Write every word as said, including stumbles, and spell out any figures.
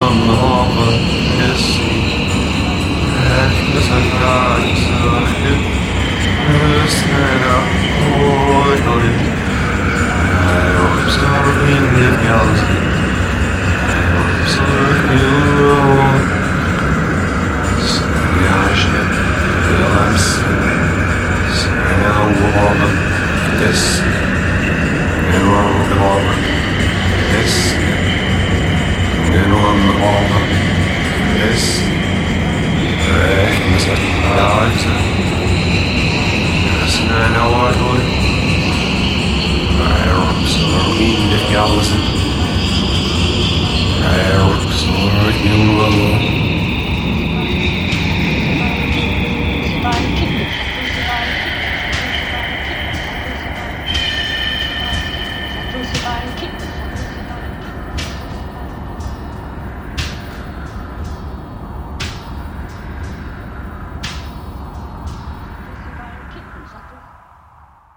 النهار يسري أحدث الناس أحب أسنى وطريق I'm observing the galaxy I'm observing you Сняжно Беломс Снял ломом Дес Нервом ломом Дес Нервом ломом Дес Рехнется Дальше Снял ломом I'm observing the galaxy I'm